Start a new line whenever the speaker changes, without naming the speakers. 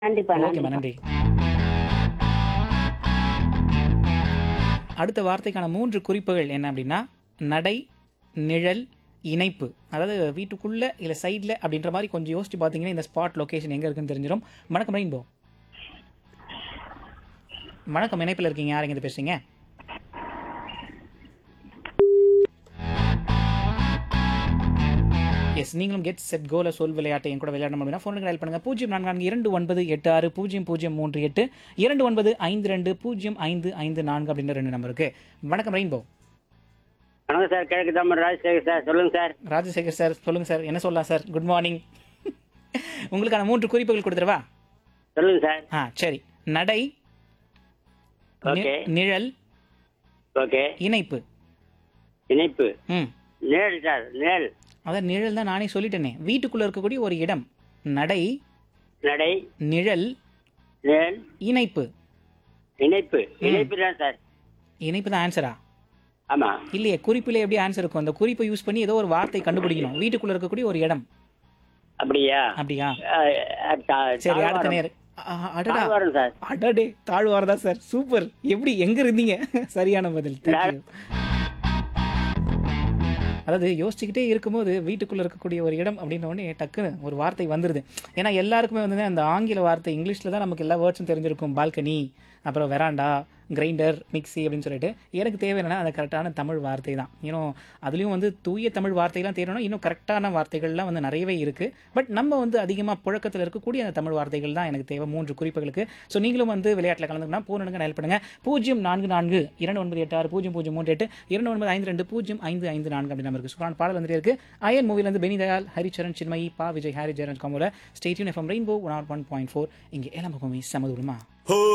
கண்டிப்பா,
ஓகேம்மா.
கண்டிப்பா.
நன்றி. அடுத்த வார்த்தைக்கான 3 குறிப்புகள் என்ன அப்படின்னா, நடை, நிழல், இணைப்பு. அதாவது வீட்டுக்குள்ள இல்ல சைட்ல அப்படின்ற மாரி கொஞ்சம் யோசிச்சு பார்த்தீங்கன்னா, இந்த ஸ்பாட் லொகேஷன் எங்க இருக்குன்னு தெரிஞ்சிரும். வணக்கம் ரெயின்போ. வணக்கம், இணைப்பில இருக்கீங்க. யார் எங்கேருந்து பேசுறீங்க? எஸ், நீங்களும் கெட் செட் கோல சொல் விளையாட்டை என் கூட விளையாடணும் அப்படின்னா ஃபோனுக்கு டயல் பண்ணுங்க. 0442986038 295252 அப்படின்ற 2 நம்பருக்கு. வணக்கம் ரெயின்போ.
வணக்கம் சார். கிழக்கு தாமரை ராஜசேகர் சார். சொல்லுங்க சார்.
ராஜசேகர் சார், சொல்லுங்க சார். என்ன சொல்லலாம் சார்? Good morning. உங்களுக்கான 3 குறிப்புகள் கொடுத்துடவா?
சொல்லுங்க சார்.
சரி. நடை,
ஓகே.
நிழல்,
ஓகே.
இணைப்பு.
இணைப்பு.
ம்
நேல் சார். நேல்.
அதான் நிழல் தான் நானே சொல்லிட்டேனே. வீட்டுக்குள்ள இருக்கக்கூடிய ஒரு இடம். நடை,
நடை.
நிழல்,
நேல்.
இணைப்பு.
இணைப்பு. இணைப்பு தான் சார்.
இணைப்பு தான் ஆன்சரா?
ஆமா.
இல்லையே, குறிப்பில் எப்படி ஆன்சர் இருக்கும்? அந்த குறிப்பை யூஸ் பண்ணி ஏதோ ஒரு வார்த்தை கண்டுபிடிக்கணும். வீட்டுக்குள்ள இருக்கக்கூடிய ஒரு இடம்.
அப்படியா?
அப்படியா?
அஹ்,
சரி, அடுத்த
தாழ்வாரம்.
நேர். அடடா,
தாழ்வாரம் சார்.
அடடே, தாழ்வாரதா சார். சூப்பர். எப்படி எங்க இருந்தீங்க? சரியான பதில். Thank you. அதாவது யோசிச்சுக்கிட்டே இருக்கும்போது வீட்டுக்குள்ள இருக்கக்கூடிய ஒரு இடம் அப்படின்ன உடனே டக்குன்னு ஒரு வார்த்தை வந்துருது. ஏன்னா எல்லாருக்குமே வந்து அந்த ஆங்கில வார்த்தை இங்கிலீஷ்ல தான் நமக்கு எல்லா வேர்ட்ஸும் தெரிஞ்சிருக்கும். பால்கனி, அப்புறம் வெராண்டா, கிரைண்டர், மிக்ஸி அப்படின்னு சொல்லிட்டு. எனக்கு தேவை என்னன்னா அந்த கரெக்டான தமிழ் வார்த்தை தான். இன்னும் அதுலேயும் வந்து தூய தமிழ் வார்த்தைலாம் தேடணும். இன்னும் கரெக்டான வார்த்தைகள்லாம் வந்து நிறையவே இருக்குது. பட் நம்ம வந்து அதிகமாக புழக்கத்தில் இருக்கக்கூடிய அந்த தமிழ் வார்த்தைகள் தான் எனக்கு தேவை 3 குறிப்புகளுக்கு. ஸோ நீங்களும் வந்து விளையாட்டில் கலந்துக்கணும். போனுங்க டயல் பண்ணுங்க. 0442986038 2952025554 அப்படி நம்பருக்கு சூப்பரான பாடல் வந்துட்டே இருக்கு. அயன் மூவிலேருந்து பெனி தயால், ஹரிச்சரன், சின்மயி, பா Vijay, Harry Jayaraj காமோல stay tuned FM rainbow 101.4. இங்கே எல்லாம் பக்கமே சமதுமா.